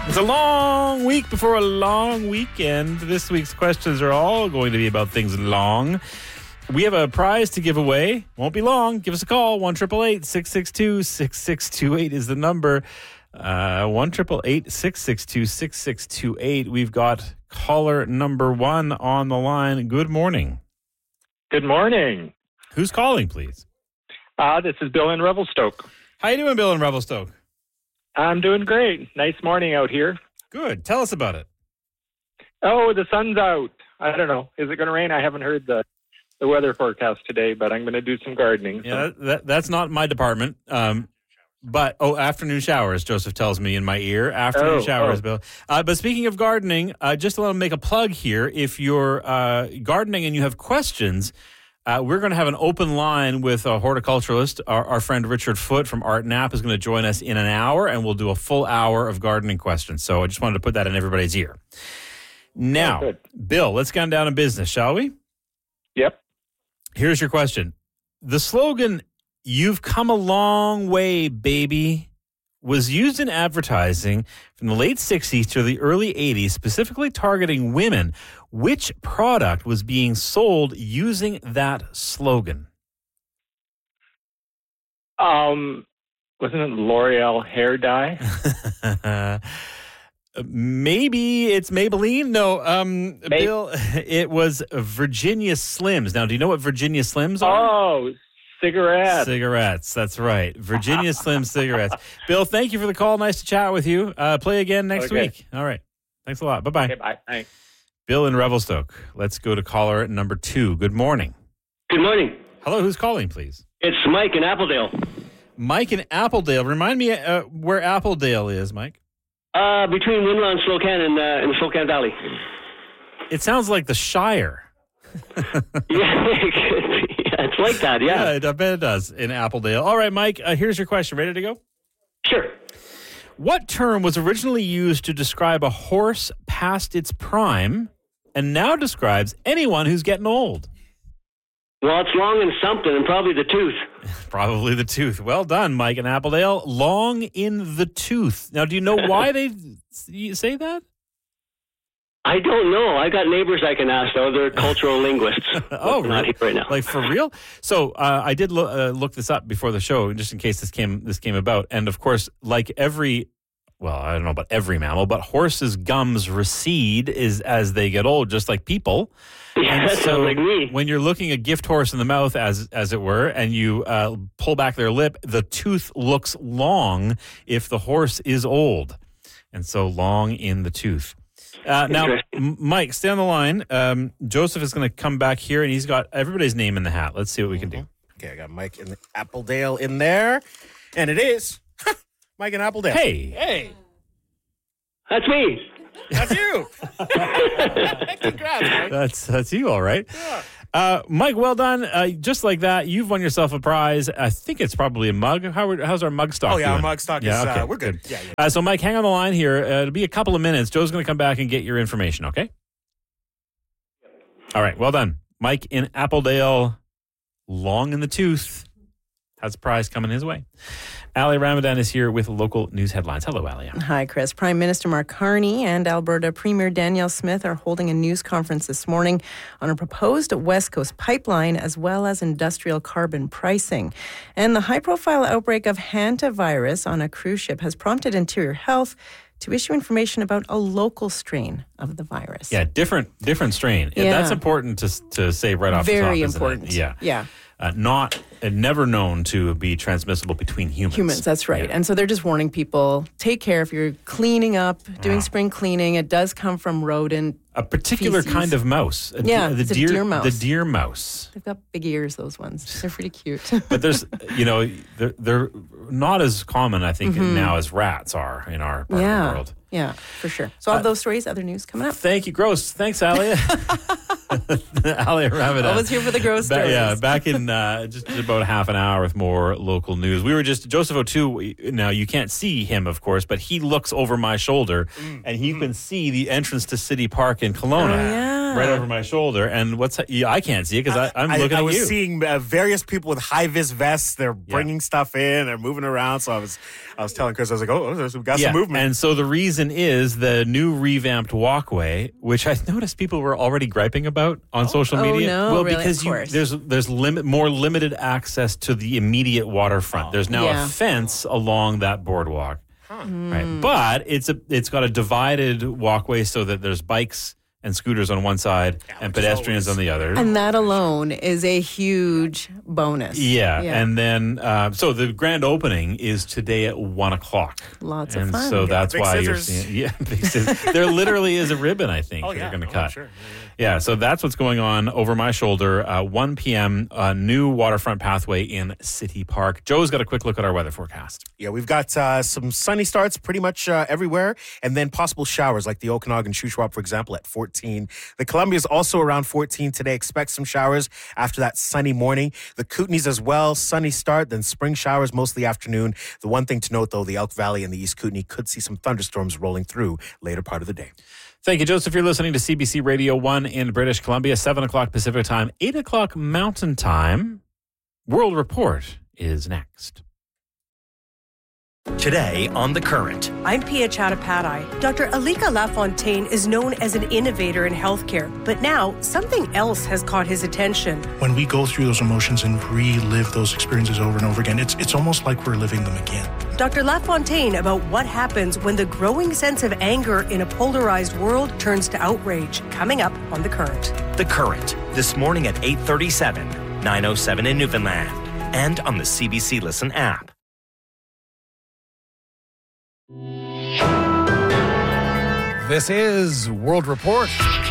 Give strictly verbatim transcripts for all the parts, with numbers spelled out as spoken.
It's a long week before a long weekend. This week's questions are all going to be about things long. We have a prize to give away. Won't be long. Give us a call. one eight eight eight, six six two, six six two eight is the number. Uh, one eight eight eight, six six two, six six two eight. We've got caller number one on the line. Good morning. Good morning. Who's calling, please? Uh, this is Bill in Revelstoke. How you doing, Bill in Revelstoke? I'm doing great. Nice morning out here. Good. Tell us about it. Oh, the sun's out. I don't know. Is it going to rain? I haven't heard the, the weather forecast today, but I'm going to do some gardening. So. Yeah, that, that's not my department. Um, but, oh, afternoon showers, Joseph tells me in my ear. Afternoon oh, showers, oh. Bill. Uh, but speaking of gardening, uh, just to let me make a plug here, if you're uh, gardening and you have questions, Uh, we're going to have an open line with a horticulturalist. Our, our friend Richard Foote from Art Knapp is going to join us in an hour, and we'll do a full hour of gardening questions. So I just wanted to put that in everybody's ear. Now, oh, Bill, let's get down to business, shall we? Yep. Here's your question. The slogan, "You've come a long way, baby," was used in advertising from the late sixties to the early eighties, specifically targeting women. Which product was being sold using that slogan? Um, wasn't it L'Oreal hair dye? Maybe it's Maybelline. No, um, May- Bill, it was Virginia Slims. Now, do you know what Virginia Slims are? Oh, cigarettes. Cigarettes. That's right. Virginia Slim cigarettes. Bill, thank you for the call. Nice to chat with you. Uh, play again next Okay. week. All right. Thanks a lot. Bye-bye. Okay, bye. Thanks. Bill in Revelstoke. Let's go to caller number two. Good morning. Good morning. Hello, who's calling, please? It's Mike in Appledale. Mike in Appledale. Remind me uh, where Appledale is, Mike. Uh, between Winlaw and Slocan in, uh, in the Slocan Valley. It sounds like the Shire. yeah, it's like that, yeah. Yeah, I bet it does in Appledale. All right, Mike, uh, here's your question. Ready to go? Sure. What term was originally used to describe a horse past its prime and now describes anyone who's getting old? Well, it's long and something, and probably the tooth. Probably the tooth. Well done, Mike in Appledale. Long in the tooth. Now, do you know why they say that? I don't know. I got neighbors I can ask, though. They're cultural linguists. Oh, They're not really? here right now. Like, for real? So uh, I did lo- uh, look this up before the show, just in case this came this came about. And, of course, like every, well, I don't know about every mammal, but horses' gums recede is as they get old, just like people. Yeah, And that so sounds like me. when you're looking a gift horse in the mouth, as as it were, and you uh, pull back their lip, the tooth looks long if the horse is old. And so long in the tooth. Uh, now, M- Mike, stay on the line. Um, Joseph is going to come back here, and he's got everybody's name in the hat. Let's see what we can do. Okay, I got Mike in the Appledale in there, and it is Mike in Appledale. Hey. Hey, That's me. that's you. Congrats, Mike. That's that's you, all right. Uh, Mike, well done. Uh, just like that, you've won yourself a prize. I think it's probably a mug. How are, how's our mug stock Oh, yeah, our doing? mug stock is, Yeah, okay, uh, we're good. Yeah, yeah. Uh, so, Mike, hang on the line here. Uh, it'll be a couple of minutes. Joe's going to come back and get your information, okay? All right, well done. Mike in Appledale, long in the tooth, has a prize coming his way. Ali Ramadan is here with local news headlines. Hello, Ali. Hi, Chris. Prime Minister Mark Carney and Alberta Premier Danielle Smith are holding a news conference this morning on a proposed West Coast pipeline as well as industrial carbon pricing. And the high-profile outbreak of hantavirus on a cruise ship has prompted Interior Health to issue information about a local strain of the virus. Yeah, different different strain. Yeah. That's important to to say right off the top. Very isn't it? important. Yeah. Yeah. Uh, not uh, never known to be transmissible between humans. Humans, that's right. Yeah. And so they're just warning people, take care if you're cleaning up, doing Ah. spring cleaning. It does come from rodent. A particular feces. kind of mouse. A Yeah, de- the it's a deer, deer mouse. The deer mouse. They've got big ears, those ones. They're pretty cute. But there's, you know, they're, they're not as common, I think, now as rats are in our part of the yeah. world. Yeah, for sure. So all Uh, those stories, other news coming up. Thank you. Gross. Thanks, Ali. Ali Ramadan. Always here for the gross Ba- stories. yeah, back in uh, just about half an hour with more local news. We were just, Joseph O'Toole, now you can't see him, of course, but he looks over my shoulder and you can see the entrance to City Park in Kelowna. Oh, yeah. right over my shoulder. And what's yeah, I can't see it because I'm I, looking I at was you. seeing uh, various people with high vis vests. They're bringing stuff in. They're moving around. So I was, I was telling Chris, I was like, "Oh, there's, we've got Yeah, some movement." and so the reason is the new revamped walkway, which I noticed people were already griping about on social Oh, media. no, well, really? because Of you, course. there's there's limit more limited access to the immediate waterfront. There's now Yeah. a fence along that boardwalk, right? But it's a it's got a divided walkway so that there's bikes and scooters on one side and which is pedestrians always- on the other. And that alone is a huge bonus. Yeah, and then uh, so the grand opening is today at one o'clock. Lots of and fun. so Yeah, that's big why scissors. you're seeing. Yeah, big scissors. There literally is a ribbon. I think Oh, that yeah. they're going to Oh, cut. sure. Yeah, Yeah, so that's what's going on over my shoulder. Uh, one p.m. Uh, new waterfront pathway in City Park. Joe's got a quick look at our weather forecast. Yeah, we've got uh, some sunny starts pretty much uh, everywhere, and then possible showers like the Okanagan Shuswap, for example, at fourteen. The Columbia is also around fourteen today. Expect some showers after that sunny morning. The Kootenays as well, sunny start, then spring showers mostly afternoon. The one thing to note, though, the Elk Valley and the East Kootenay could see some thunderstorms rolling through later part of the day. Thank you, Joseph. You're listening to C B C Radio one in British Columbia, seven o'clock Pacific Time, eight o'clock Mountain Time. World Report is next. Today on The Current. I'm Pia Chattopadhyay. Doctor Alika Lafontaine is known as an innovator in healthcare, but now something else has caught his attention. When we go through those emotions and relive those experiences over and over again, it's it's almost like we're living them again. Doctor Lafontaine about what happens when the growing sense of anger in a polarized world turns to outrage. Coming up on The Current. The Current, this morning at eight thirty-seven, nine oh seven in Newfoundland, and on the C B C Listen app. This is World Report.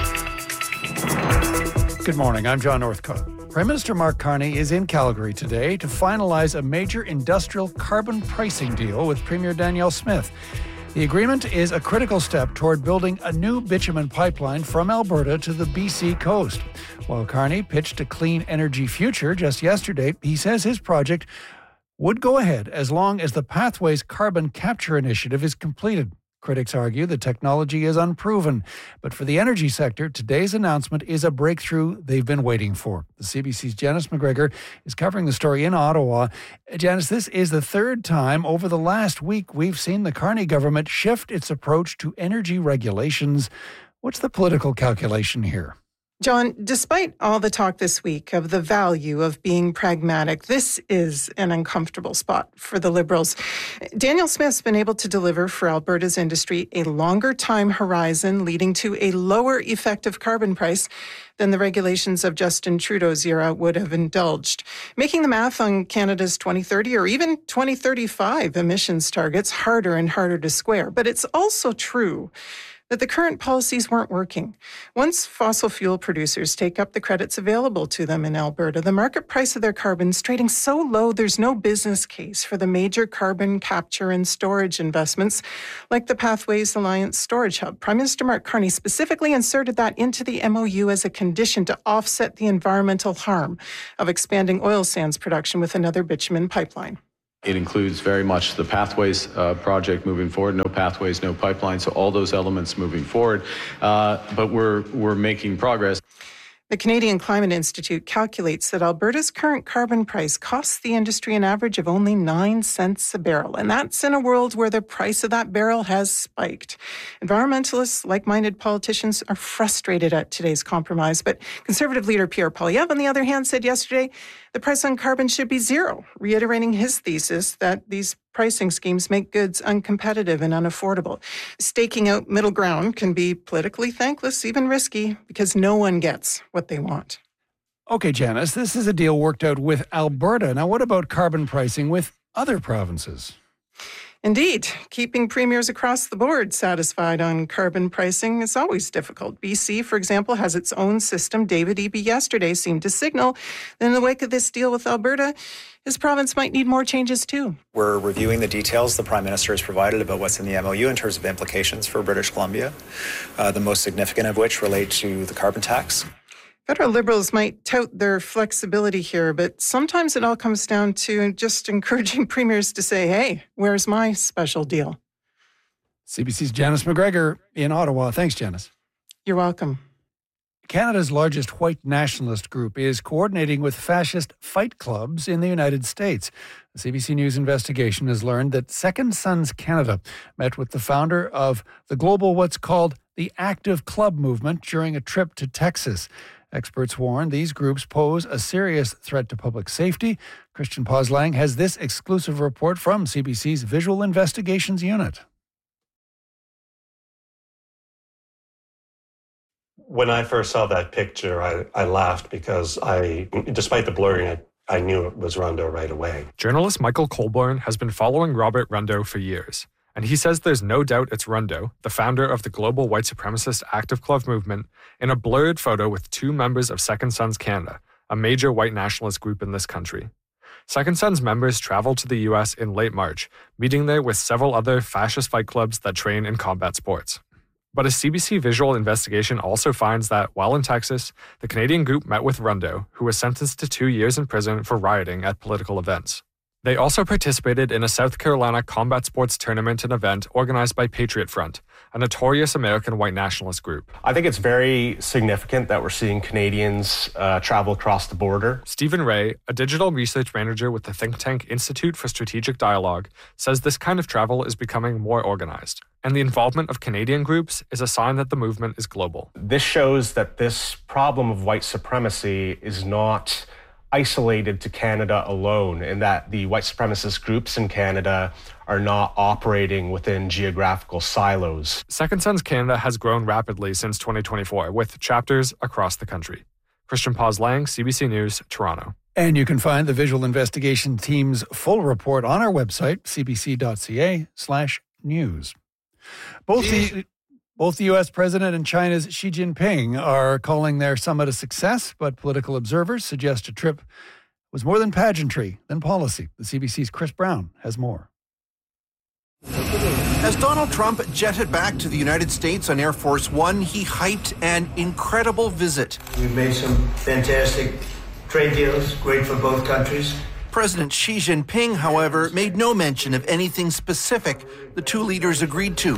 Good morning, I'm John Northcott. Prime Minister Mark Carney is in Calgary today to finalize a major industrial carbon pricing deal with Premier Danielle Smith. The agreement is a critical step toward building a new bitumen pipeline from Alberta to the B C coast. While Carney pitched a clean energy future just yesterday, he says his project would go ahead as long as the Pathways Carbon Capture Initiative is completed. Critics argue the technology is unproven, but for the energy sector, today's announcement is a breakthrough they've been waiting for. The C B C's Janice McGregor is covering the story in Ottawa. Janice, this is the third time over the last week we've seen the Carney government shift its approach to energy regulations. What's the political calculation here? John, despite all the talk this week of the value of being pragmatic, this is an uncomfortable spot for the Liberals. Danielle Smith's been able to deliver for Alberta's industry a longer time horizon, leading to a lower effective carbon price than the regulations of Justin Trudeau's era would have indulged, making the math on Canada's twenty thirty or even twenty thirty-five emissions targets harder and harder to square. But it's also true that the current policies weren't working. Once fossil fuel producers take up the credits available to them in Alberta, the market price of their carbon is trading so low there's no business case for the major carbon capture and storage investments like the Pathways Alliance Storage Hub. Prime Minister Mark Carney specifically inserted that into the M O U as a condition to offset the environmental harm of expanding oil sands production with another bitumen pipeline. It includes very much the Pathways uh, project moving forward. No pathways, no pipeline. So all those elements moving forward. Uh, but we're we're making progress. The Canadian Climate Institute calculates that Alberta's current carbon price costs the industry an average of only nine cents a barrel. And that's in a world where the price of that barrel has spiked. Environmentalists, like-minded politicians, are frustrated at today's compromise. But Conservative leader Pierre Poilievre, on the other hand, said yesterday the price on carbon should be zero, reiterating his thesis that these pricing schemes make goods uncompetitive and unaffordable. Staking out middle ground can be politically thankless, even risky, because no one gets what they want. Okay, Janice, this is a deal worked out with Alberta. Now, what about carbon pricing with other provinces? Indeed, keeping premiers across the board satisfied on carbon pricing is always difficult. B C, for example, has its own system. David Eby yesterday seemed to signal that in the wake of this deal with Alberta, his province might need more changes too. We're reviewing the details the Prime Minister has provided about what's in the M O U in terms of implications for British Columbia, uh, the most significant of which relate to the carbon tax. Federal Liberals might tout their flexibility here, but sometimes it all comes down to just encouraging premiers to say, hey, where's my special deal? C B C's Janice McGregor in Ottawa. Thanks, Janice. You're welcome. Canada's largest white nationalist group is coordinating with fascist fight clubs in the United States. The C B C News investigation has learned that Second Sons Canada met with the founder of the global what's called the Active Club movement during a trip to Texas. Experts warn these groups pose a serious threat to public safety. Christian Poslang has this exclusive report from C B C's Visual Investigations Unit. When I first saw that picture, I, I laughed because I, despite the blurring, I, I knew it was Rondeau right away. Journalist Michael Colborn has been following Robert Rondeau for years, and he says there's no doubt it's Rondeau, the founder of the global white supremacist Active Club movement, in a blurred photo with two members of Second Sons Canada, a major white nationalist group in this country. Second Sons members traveled to the U S in late March, meeting there with several other fascist fight clubs that train in combat sports. But a C B C visual investigation also finds that, while in Texas, the Canadian group met with Rondeau, who was sentenced to two years in prison for rioting at political events. They also participated in a South Carolina combat sports tournament and event organized by Patriot Front, a notorious American white nationalist group. I think it's very significant that we're seeing Canadians uh, travel across the border. Stephen Ray, a digital research manager with the think tank Institute for Strategic Dialogue, says this kind of travel is becoming more organized, and the involvement of Canadian groups is a sign that the movement is global. This shows that this problem of white supremacy is not isolated to Canada alone, and that the white supremacist groups in Canada are not operating within geographical silos. Second Sons Canada has grown rapidly since twenty twenty-four, with chapters across the country. Christian Poslang, C B C News, Toronto. And you can find the visual investigation team's full report on our website, cbc.ca slash news. Both the Both the U S president and China's Xi Jinping are calling their summit a success, but political observers suggest a trip was more than pageantry than policy. The C B C's Chris Brown has more. As Donald Trump jetted back to the United States on Air Force One, he hyped an incredible visit. We've made some fantastic trade deals, great for both countries. President Xi Jinping, however, made no mention of anything specific the two leaders agreed to.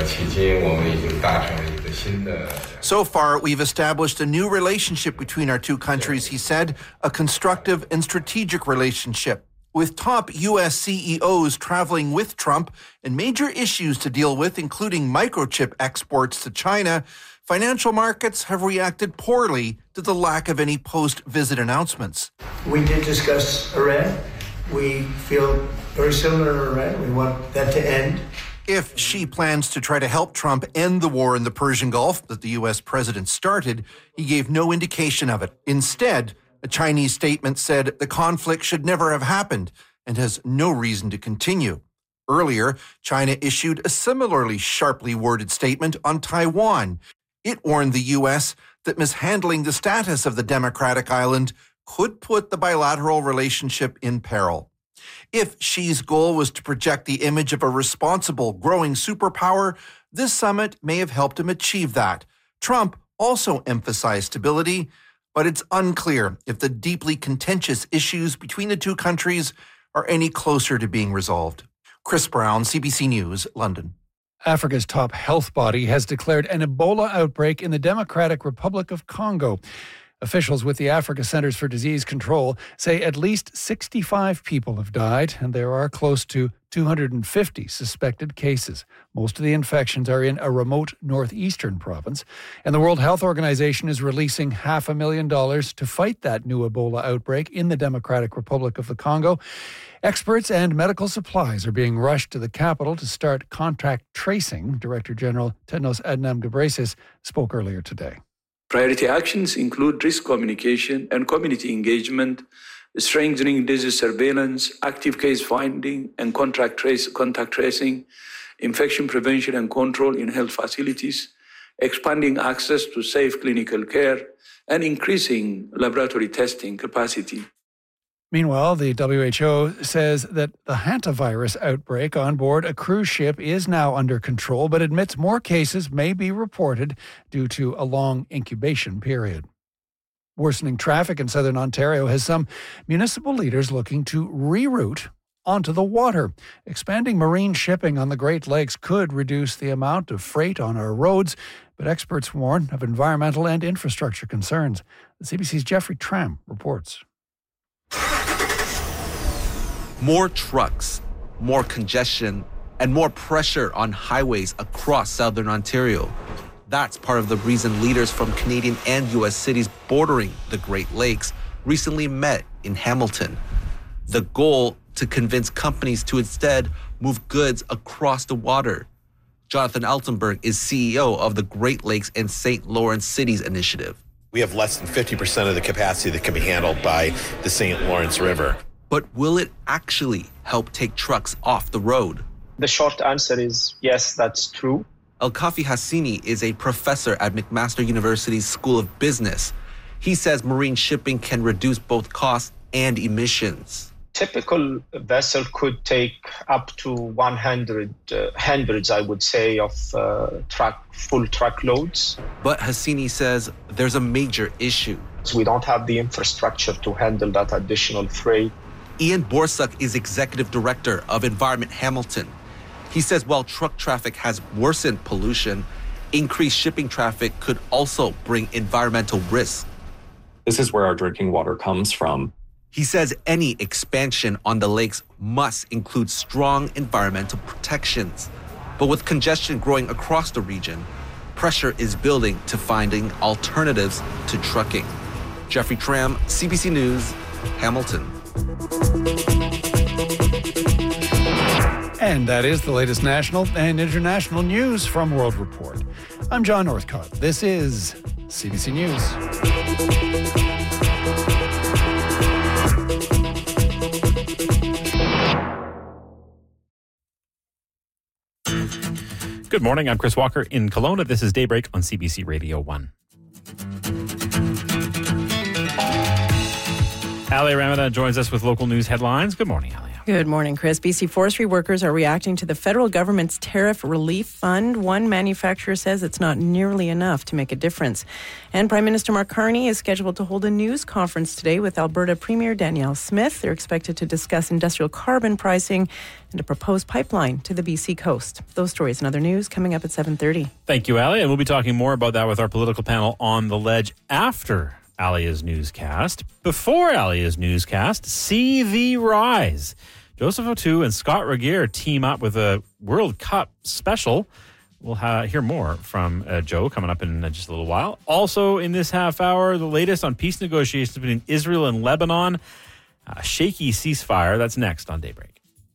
So far, we've established a new relationship between our two countries, he said, a constructive and strategic relationship. With top U S C E Os traveling with Trump and major issues to deal with, including microchip exports to China, financial markets have reacted poorly to the lack of any post-visit announcements. We did discuss Iran. We feel very similar to Iran. We want that to end. If Xi plans to try to help Trump end the war in the Persian Gulf that the U S president started, he gave no indication of it. Instead, a Chinese statement said the conflict should never have happened and has no reason to continue. Earlier, China issued a similarly sharply worded statement on Taiwan. It warned the U S that mishandling the status of the democratic island could put the bilateral relationship in peril. If Xi's goal was to project the image of a responsible, growing superpower, this summit may have helped him achieve that. Trump also emphasized stability, but it's unclear if the deeply contentious issues between the two countries are any closer to being resolved. Chris Brown, C B C News, London. Africa's top health body has declared an Ebola outbreak in the Democratic Republic of Congo. Officials with the Africa Centers for Disease Control say at least sixty-five people have died, and there are close to two hundred fifty suspected cases. Most of the infections are in a remote northeastern province, and the World Health Organization is releasing half a million dollars to fight that new Ebola outbreak in the Democratic Republic of the Congo. Experts and medical supplies are being rushed to the capital to start contact tracing. Director General Tedros Adhanom Ghebreyesus spoke earlier today. Priority actions include risk communication and community engagement, strengthening disease surveillance, active case finding and contact, trace, contact tracing, infection prevention and control in health facilities, expanding access to safe clinical care, and increasing laboratory testing capacity. Meanwhile, the W H O says that the hantavirus outbreak on board a cruise ship is now under control, but admits more cases may be reported due to a long incubation period. Worsening traffic in southern Ontario has some municipal leaders looking to reroute onto the water. Expanding marine shipping on the Great Lakes could reduce the amount of freight on our roads, but experts warn of environmental and infrastructure concerns. The C B C's Jeffrey Tram reports. More trucks, more congestion, and more pressure on highways across southern Ontario. That's part of the reason leaders from Canadian and U S cities bordering the Great Lakes recently met in Hamilton. The goal, to convince companies to instead move goods across the water. Jonathan Altenberg is C E O of the Great Lakes and Saint Lawrence Cities Initiative. We have less than fifty percent of the capacity that can be handled by the Saint Lawrence River. But will it actually help take trucks off the road? The short answer is yes, that's true. Elkafi Hassini is a professor at McMaster University's School of Business. He says marine shipping can reduce both costs and emissions. Typical vessel could take up to one hundred, uh, hundreds, I would say, of uh, truck, full truckloads. But Hassini says there's a major issue. So we don't have the infrastructure to handle that additional freight. Ian Borsuk is executive director of Environment Hamilton. He says while truck traffic has worsened pollution, increased shipping traffic could also bring environmental risks. This is where our drinking water comes from. He says any expansion on the lakes must include strong environmental protections. But with congestion growing across the region, pressure is building to finding alternatives to trucking. Jeffrey Tram, C B C News, Hamilton. And that is the latest national and international news from World Report. I'm John Northcott. This is C B C News. Good morning. I'm Chris Walker in Kelowna. This is Daybreak on C B C Radio one. Ali Ramada joins us with local news headlines. Good morning, Ali. Good morning, Chris. B C forestry workers are reacting to the federal government's tariff relief fund. One manufacturer says it's not nearly enough to make a difference. And Prime Minister Mark Carney is scheduled to hold a news conference today with Alberta Premier Danielle Smith. They're expected to discuss industrial carbon pricing and a proposed pipeline to the B C coast. Those stories and other news coming up at seven thirty. Thank you, Ali. And we'll be talking more about that with our political panel on the ledge after Alia's newscast. Before Alia's newscast, see the rise. Joseph O'Toole and Scott Regier team up with a World Cup special. We'll ha- hear more from uh, Joe coming up in uh, just a little while. Also in this half hour, the latest on peace negotiations between Israel and Lebanon. A shaky ceasefire. That's next on Daybreak.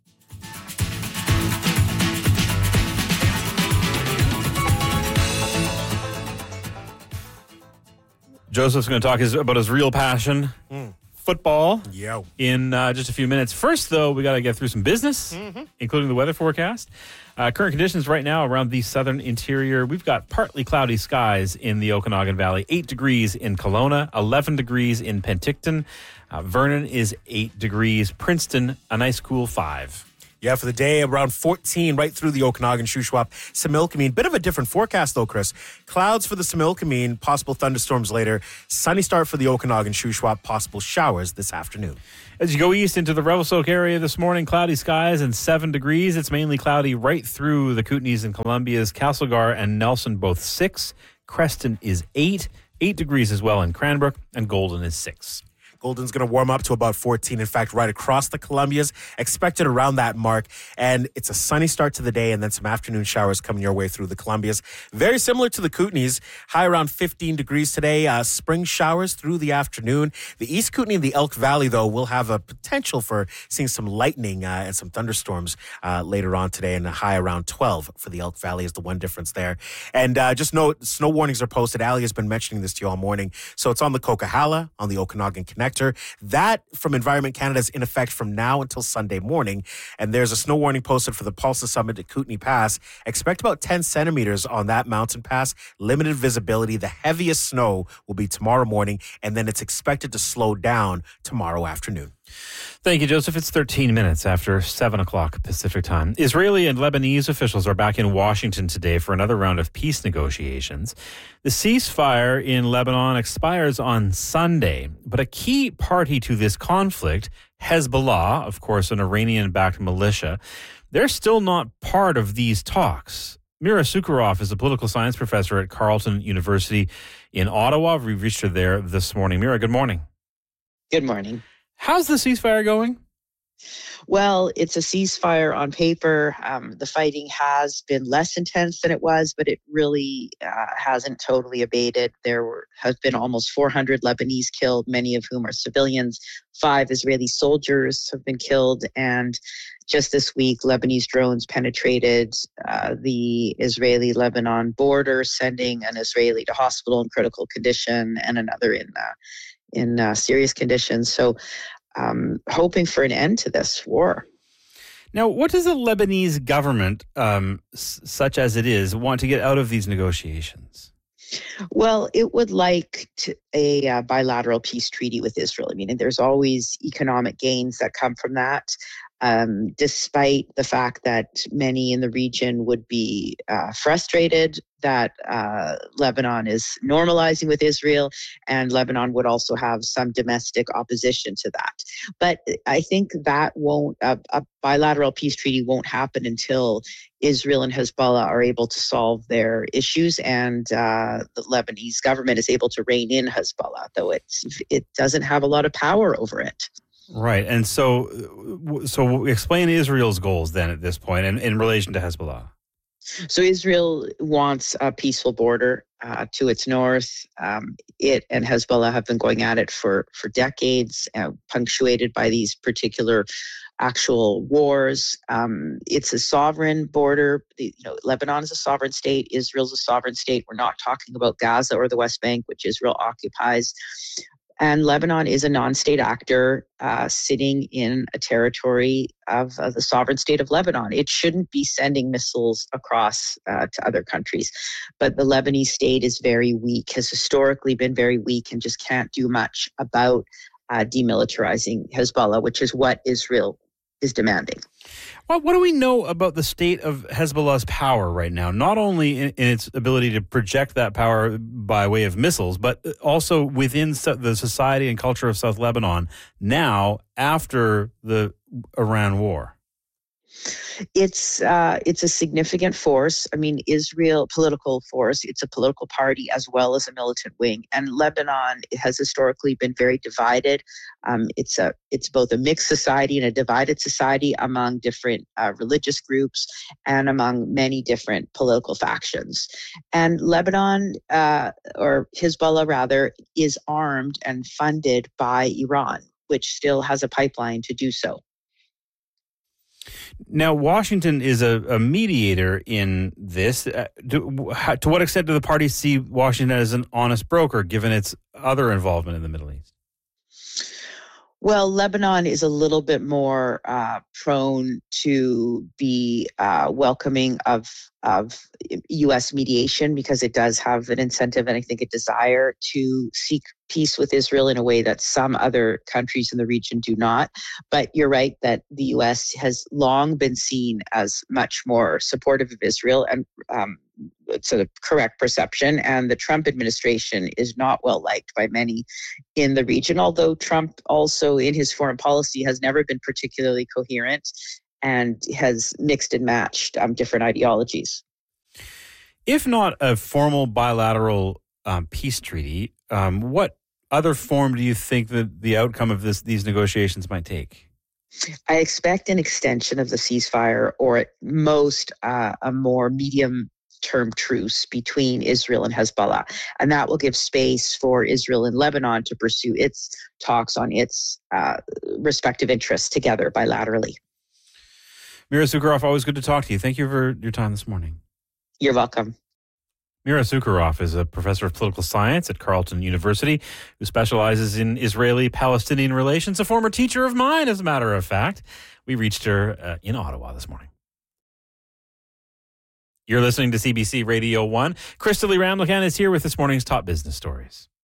Joseph's going to talk his, about his real passion, mm. football, yeah. in uh, just a few minutes. First, though, we got to get through some business, mm-hmm. including the weather forecast. Uh, current conditions right now around the southern interior. We've got partly cloudy skies in the Okanagan Valley, eight degrees in Kelowna, eleven degrees in Penticton. Uh, Vernon is eight degrees. Princeton, a nice cool five. Yeah, for the day, around fourteen right through the Okanagan, Shuswap, Similkameen. Bit of a different forecast, though, Chris. Clouds for the Similkameen, possible thunderstorms later. Sunny start for the Okanagan, Shuswap, possible showers this afternoon. As you go east into the Revelstoke area this morning, cloudy skies and seven degrees. It's mainly cloudy right through the Kootenays and Columbia's. Castlegar and Nelson both six. Creston is eight. Eight degrees as well in Cranbrook, and Golden is six. Golden's going to warm up to about fourteen. In fact, right across the Columbias, expected around that mark. And it's a sunny start to the day, and then some afternoon showers coming your way through the Columbias. Very similar to the Kootenays. High around fifteen degrees today. Uh, spring showers through the afternoon. The East Kootenay and the Elk Valley, though, will have a potential for seeing some lightning uh, and some thunderstorms uh, later on today. And a high around twelve for the Elk Valley is the one difference there. And uh, just note, snow warnings are posted. Ali has been mentioning this to you all morning. So it's on the Coquihalla, on the Okanagan Connector. That from Environment Canada is in effect from now until Sunday morning. And there's a snow warning posted for the Pulsa Summit at Kootenay Pass. Expect about ten centimeters on that mountain pass. Limited visibility. The heaviest snow will be tomorrow morning, and then it's expected to slow down tomorrow afternoon. Thank you, Joseph. It's thirteen minutes after seven o'clock Pacific time. Israeli and Lebanese officials are back in Washington today for another round of peace negotiations. The ceasefire in Lebanon expires on Sunday, but a key party to this conflict, Hezbollah, of course, an Iranian-backed militia, they're still not part of these talks. Mira Sukharov is a political science professor at Carleton University in Ottawa. We reached her there this morning. Mira, good morning. Good morning. How's the ceasefire going? Well, it's a ceasefire on paper. Um, the fighting has been less intense than it was, but it really uh, hasn't totally abated. There were, have been almost four hundred Lebanese killed, many of whom are civilians. Five Israeli soldiers have been killed. And just this week, Lebanese drones penetrated uh, the Israeli-Lebanon border, sending an Israeli to hospital in critical condition and another in uh, in uh, serious conditions. So um, hoping for an end to this war. Now, what does the Lebanese government, um, s- such as it is, want to get out of these negotiations? Well, it would like to, a uh, bilateral peace treaty with Israel. I mean, and there's always economic gains that come from that. Um, despite the fact that many in the region would be uh, frustrated that uh, Lebanon is normalizing with Israel, and Lebanon would also have some domestic opposition to that. But I think that won't, uh, a bilateral peace treaty won't happen until Israel and Hezbollah are able to solve their issues, and uh, the Lebanese government is able to rein in Hezbollah, though it's, it doesn't have a lot of power over it. Right. And so so explain Israel's goals then at this point in, in relation to Hezbollah. So Israel wants a peaceful border uh, to its north. Um, it and Hezbollah have been going at it for, for decades, uh, punctuated by these particular actual wars. Um, it's a sovereign border. The, you know, Lebanon is a sovereign state. Israel's a sovereign state. We're not talking about Gaza or the West Bank, which Israel occupies. And Lebanon is a non-state actor uh, sitting in a territory of uh, the sovereign state of Lebanon. It shouldn't be sending missiles across uh, to other countries. But the Lebanese state is very weak, has historically been very weak, and just can't do much about uh, demilitarizing Hezbollah, which is what Israel is demanding. Well, what do we know about the state of Hezbollah's power right now? Not only in, in its ability to project that power by way of missiles, but also within so- the society and culture of South Lebanon now after the Iran war. It's uh, it's a significant force. I mean, Israel, political force. It's a political party as well as a militant wing. And Lebanon has historically been very divided. Um, it's a it's both a mixed society and a divided society among different uh, religious groups and among many different political factions. And Lebanon, uh, or Hezbollah rather, is armed and funded by Iran, which still has a pipeline to do so. Now, Washington is a, a mediator in this. Uh, do, how, to what extent do the parties see Washington as an honest broker, given its other involvement in the Middle East? Well, Lebanon is a little bit more uh, prone to be uh, welcoming of of U S mediation because it does have an incentive and I think a desire to seek peace with Israel in a way that some other countries in the region do not. But you're right that the U S has long been seen as much more supportive of Israel, and um, it's a correct perception. And the Trump administration is not well liked by many in the region, although Trump also in his foreign policy has never been particularly coherent and has mixed and matched um, different ideologies. If not a formal bilateral um, peace treaty, um, what other form do you think that the outcome of this these negotiations might take? I expect an extension of the ceasefire, or at most uh, a more medium-term truce between Israel and Hezbollah. And that will give space for Israel and Lebanon to pursue its talks on its uh, respective interests together bilaterally. Mira Sukharov, always good to talk to you. Thank you for your time this morning. You're welcome. Mira Sukharov is a professor of political science at Carleton University who specializes in Israeli-Palestinian relations, a former teacher of mine, as a matter of fact. We reached her uh, in Ottawa this morning. You're listening to C B C Radio one. Crystalie Ramlichan is here with this morning's top business stories.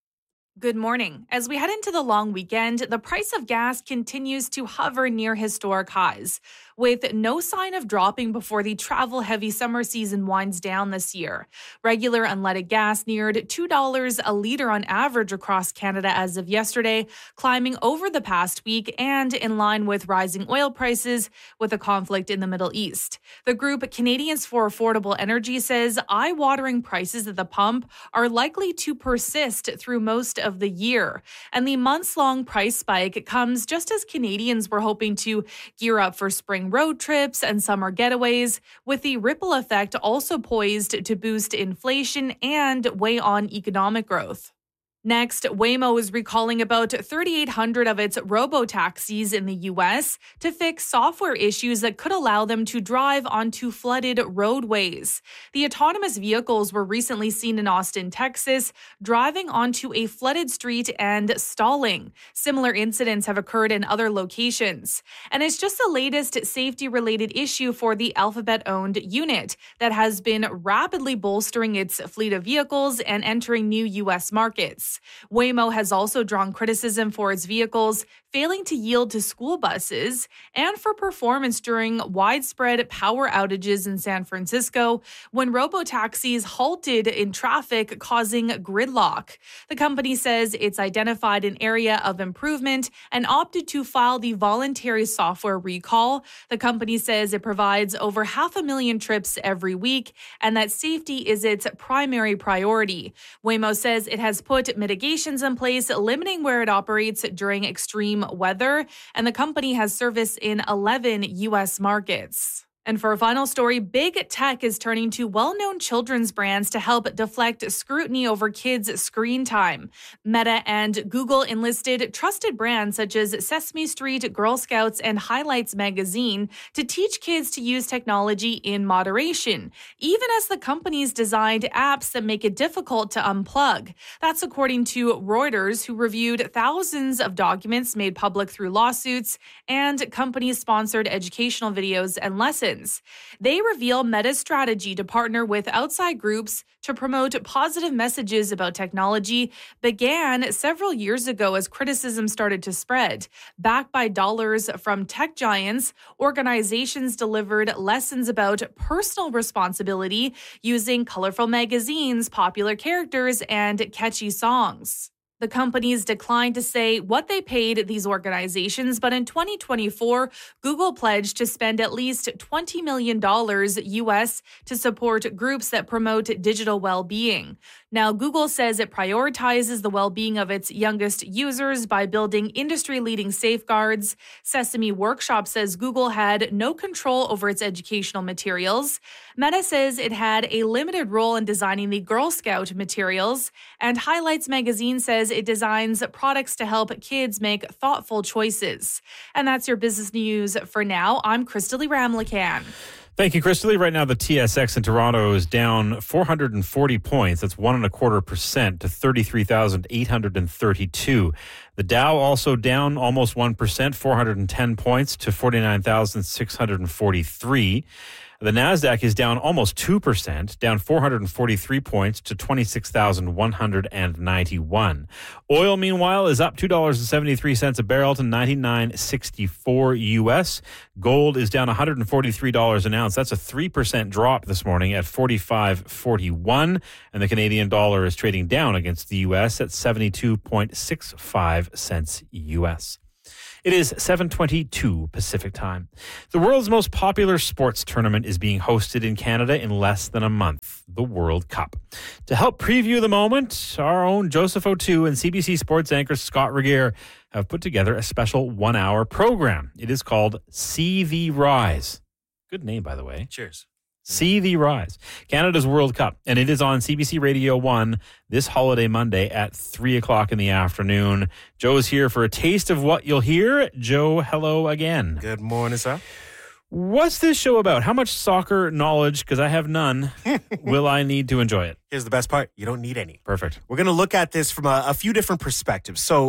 Good morning. As we head into the long weekend, the price of gas continues to hover near historic highs, with no sign of dropping before the travel-heavy summer season winds down this year. Regular unleaded gas neared two dollars a litre on average across Canada as of yesterday, climbing over the past week and in line with rising oil prices with a conflict in the Middle East. The group Canadians for Affordable Energy says eye-watering prices at the pump are likely to persist through most of the year. And the months-long price spike comes just as Canadians were hoping to gear up for spring road trips and summer getaways, with the ripple effect also poised to boost inflation and weigh on economic growth. Next, Waymo is recalling about thirty-eight hundred of its robo-taxis in the U S to fix software issues that could allow them to drive onto flooded roadways. The autonomous vehicles were recently seen in Austin, Texas, driving onto a flooded street and stalling. Similar incidents have occurred in other locations. And it's just the latest safety-related issue for the Alphabet-owned unit that has been rapidly bolstering its fleet of vehicles and entering new U S markets. Waymo has also drawn criticism for its vehicles failing to yield to school buses and for performance during widespread power outages in San Francisco when robo-taxis halted in traffic, causing gridlock. The company says it's identified an area of improvement and opted to file the voluntary software recall. The company says it provides over half a million trips every week and that safety is its primary priority. Waymo says it has put mitigations in place limiting where it operates during extreme weather, and the company has service in eleven U S markets. And for a final story, big tech is turning to well-known children's brands to help deflect scrutiny over kids' screen time. Meta and Google enlisted trusted brands such as Sesame Street, Girl Scouts, and Highlights magazine to teach kids to use technology in moderation, even as the companies designed apps that make it difficult to unplug. That's according to Reuters, who reviewed thousands of documents made public through lawsuits and company-sponsored educational videos and lessons. They reveal Meta's strategy to partner with outside groups to promote positive messages about technology began several years ago as criticism started to spread. Backed by dollars from tech giants, organizations delivered lessons about personal responsibility using colorful magazines, popular characters, and catchy songs. The companies declined to say what they paid these organizations, but in twenty twenty-four, Google pledged to spend at least twenty million dollars U S to support groups that promote digital well-being. Now, Google says it prioritizes the well-being of its youngest users by building industry-leading safeguards. Sesame Workshop says Google had no control over its educational materials. Meta says it had a limited role in designing the Girl Scout materials. And Highlights magazine says it designs products to help kids make thoughtful choices. And that's your business news for now. I'm Crystalie Ramlakan. Thank you, Crystalie. Right now, the T S X in Toronto is down four hundred forty points. That's one and a quarter percent to thirty-three thousand eight hundred thirty-two. The Dow also down almost one percent, four hundred ten points to forty-nine thousand six hundred forty-three. The NASDAQ is down almost two percent, down four hundred forty-three points to twenty-six thousand one hundred ninety-one. Oil, meanwhile, is up two dollars and seventy-three cents a barrel to ninety-nine sixty-four U S. Gold is down one hundred forty-three dollars an ounce. That's a three percent drop this morning at forty-five forty-one. And the Canadian dollar is trading down against the U S at seventy-two point six five cents U S. It is seven twenty-two Pacific Time. The world's most popular sports tournament is being hosted in Canada in less than a month, the World Cup. To help preview the moment, our own Joseph O'Toole and C B C Sports anchor Scott Regeer have put together a special one-hour program. It is called See the Rise. Good name, by the way. Cheers. See the Rise, Canada's World Cup, and it is on C B C Radio one this holiday Monday at three o'clock in the afternoon. Joe's here for a taste of what you'll hear. Joe, hello again. Good morning, sir. What's this show about? How much soccer knowledge, because I have none, will I need to enjoy it? Here's the best part. You don't need any. Perfect. We're going to look at this from a, a few different perspectives. So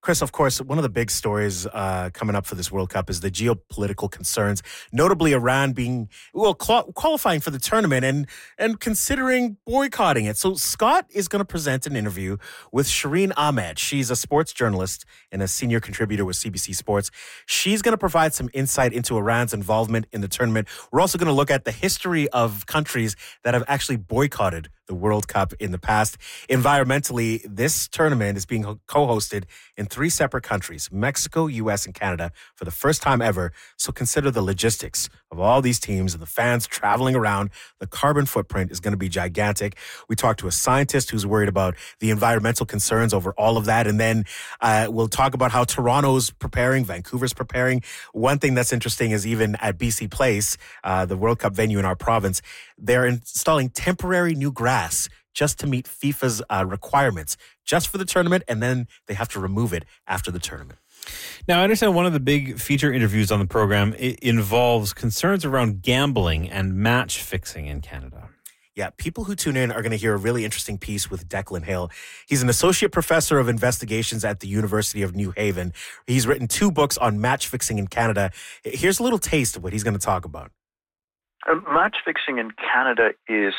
Chris, of course, one of the big stories uh, coming up for this World Cup is the geopolitical concerns, notably Iran being, well, qual- qualifying for the tournament and, and considering boycotting it. So Scott is going to present an interview with Shireen Ahmed. She's a sports journalist and a senior contributor with C B C Sports. She's going to provide some insight into Iran's involvement in the tournament. We're also going to look at the history of countries that have actually boycotted the World Cup in the past. Environmentally, this tournament is being co-hosted in three separate countries, Mexico, U S, and Canada, for the first time ever. So consider the logistics of all these teams and the fans traveling around. The carbon footprint is going to be gigantic. We talked to a scientist who's worried about the environmental concerns over all of that. And then uh, we'll talk about how Toronto's preparing, Vancouver's preparing. One thing that's interesting is even at B C Place, uh, the World Cup venue in our province, they're installing temporary new grass just to meet FIFA's uh, requirements, just for the tournament, and then they have to remove it after the tournament. Now, I understand one of the big feature interviews on the program it involves concerns around gambling and match fixing in Canada. Yeah, people who tune in are going to hear a really interesting piece with Declan Hill. He's an associate professor of investigations at the University of New Haven. He's written two books on match fixing in Canada. Here's a little taste of what he's going to talk about. Uh, match fixing in Canada is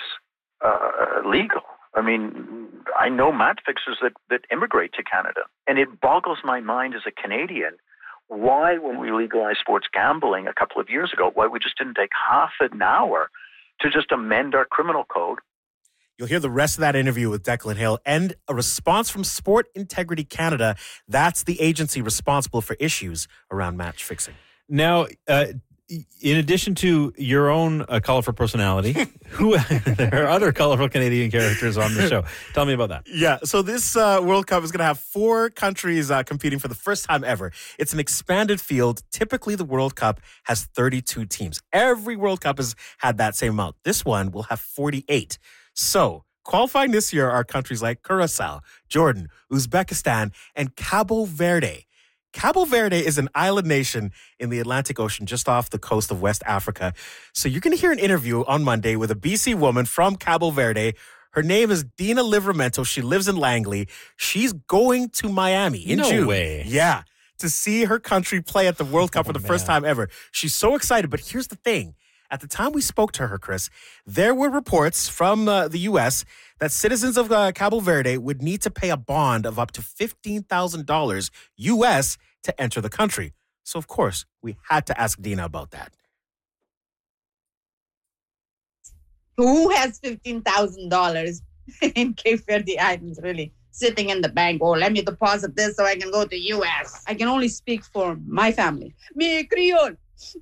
uh, legal. I mean, I know match fixers that, that immigrate to Canada, and it boggles my mind as a Canadian why, when we legalized sports gambling a couple of years ago, why we just didn't take half an hour to just amend our criminal code. You'll hear the rest of that interview with Declan Hill and a response from Sport Integrity Canada. That's the agency responsible for issues around match fixing. Now, uh, in addition to your own uh, colorful personality, who there are other colorful Canadian characters on the show. Tell me about that. Yeah, so this uh, World Cup is going to have four countries uh, competing for the first time ever. It's an expanded field. Typically, the World Cup has thirty-two teams. Every World Cup has had that same amount. This one will have forty-eight. So qualifying this year are countries like Curacao, Jordan, Uzbekistan, and Cabo Verde. Cabo Verde is an island nation in the Atlantic Ocean just off the coast of West Africa. So you're going to hear an interview on Monday with a B C woman from Cabo Verde. Her name is Dina Livramento. She lives in Langley. She's going to Miami in no June. way. Yeah, to see her country play at the World Cup oh, for the man. first time ever. She's so excited. But here's the thing. At the time we spoke to her, Chris, there were reports from uh, the U S that citizens of uh, Cabo Verde would need to pay a bond of up to fifteen thousand dollars U S to enter the country. So, of course, we had to ask Dina about that. Who has fifteen thousand dollars in Cape Verde Islands, really, sitting in the bank? Oh, let me deposit this so I can go to U S. I can only speak for my family. Me Creole.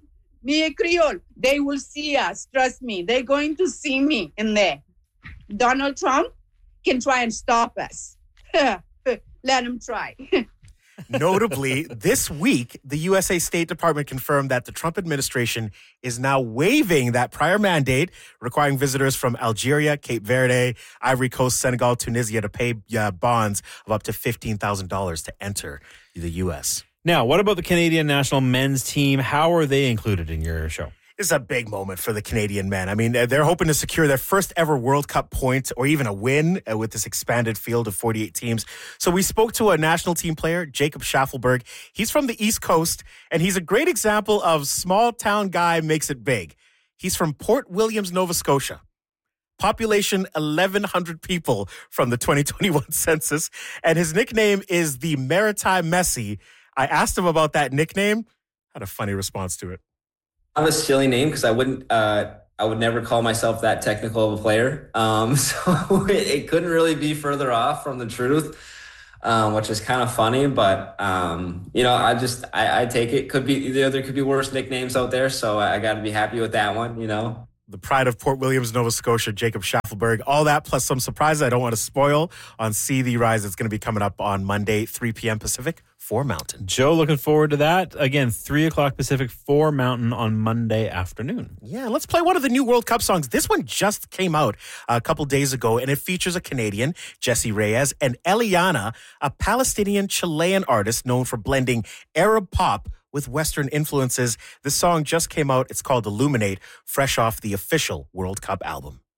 Me Creole. They will see us. Trust me. They're going to see me in there. Donald Trump can try and stop us. Let him try. Notably, this week, the U S A State Department confirmed that the Trump administration is now waiving that prior mandate requiring visitors from Algeria, Cape Verde, Ivory Coast, Senegal, Tunisia to pay uh, bonds of up to fifteen thousand dollars to enter the U S. Now, what about the Canadian national men's team? How are they included in your show? It's a big moment for the Canadian men. I mean, they're hoping to secure their first ever World Cup point or even a win with this expanded field of forty-eight teams. So we spoke to a national team player, Jacob Schaffelberg. He's from the East Coast, and he's a great example of small town guy makes it big. He's from Port Williams, Nova Scotia. Population eleven hundred people from the twenty twenty-one census, and his nickname is the Maritime Messi. I asked him about that nickname. Had a funny response to it. I have a silly name because I wouldn't, uh, I would never call myself that technical of a player. Um, so it, it couldn't really be further off from the truth, um, which is kind of funny. But um, you know, I just, I, I take it. Could be there. There could be worse nicknames out there. So I, I got to be happy with that one. You know. The pride of Port Williams, Nova Scotia, Jacob Schaffelberg. All that plus some surprises I don't want to spoil on See the Rise. It's going to be coming up on Monday, three p.m. Pacific, four Mountain. Joe, looking forward to that. Again, three o'clock Pacific, four Mountain on Monday afternoon. Yeah, let's play one of the new World Cup songs. This one just came out a couple days ago, and it features a Canadian, Jessie Reyez, and Eliana, a Palestinian-Chilean artist known for blending Arab pop with Western influences. This song just came out. It's called Illuminate, fresh off the official World Cup album.